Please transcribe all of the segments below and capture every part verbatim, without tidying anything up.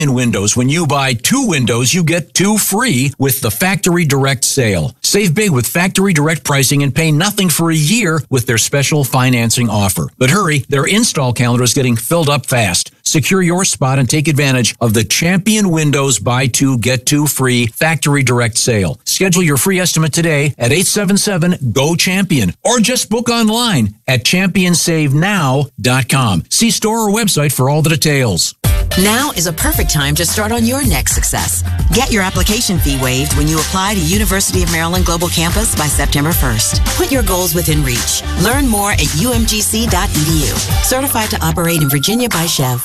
In Windows, when you buy two windows, you get two free with the Factory Direct sale. Save big with Factory Direct pricing and pay nothing for a year with their special financing offer. But hurry, their install calendar is getting filled up fast. Secure your spot and take advantage of the Champion Windows Buy Two, Get Two Free Factory Direct sale. Schedule your free estimate today at eight seven seven, G O CHAMPION or just book online at champion save now dot com. See store or website for all the details. Now is a perfect time to start on your next success. Get your application fee waived when you apply to University of Maryland Global Campus by September first. Put your goals within reach. Learn more at U M G C dot E D U. Certified to operate in Virginia by Chev.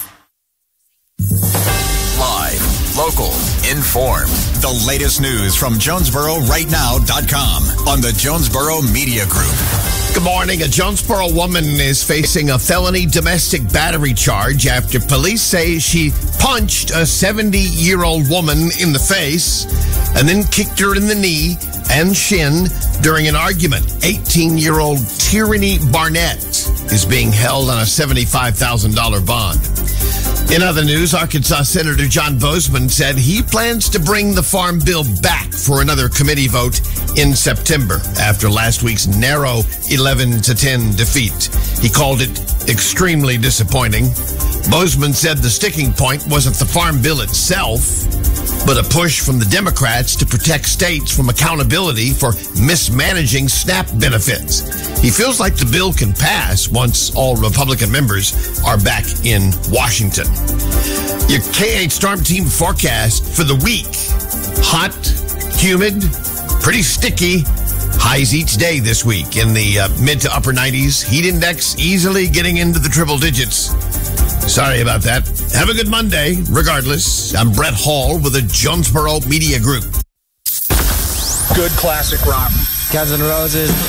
Live, local, informed. The latest news from Jonesboro Right Now dot com on the Jonesboro Media Group. Good morning. A Jonesboro woman is facing a felony domestic battery charge after police say she punched a seventy-year-old woman in the face and then kicked her in the knee and shin during an argument. eighteen-year-old Tyranny Barnett is being held on a seventy-five thousand dollars bond. In other news, Arkansas Senator John Bozeman said he plans to bring the Farm Bill back for another committee vote in September after last week's narrow eleven to ten defeat. He called it extremely disappointing. Bozeman said the sticking point wasn't the Farm Bill itself, but a push from the Democrats to protect states from accountability for mismanaging SNAP benefits. He feels like the bill can pass once all Republican members are back in Washington. Your K eight Storm Team forecast for the week. Hot, humid, pretty sticky. Highs each day this week in the uh, mid to upper nineties. Heat index easily getting into the triple digits. Sorry about that. Have a good Monday, regardless. I'm Brett Hall with the Jonesboro Media Group. Good classic rock. Guns N' Roses.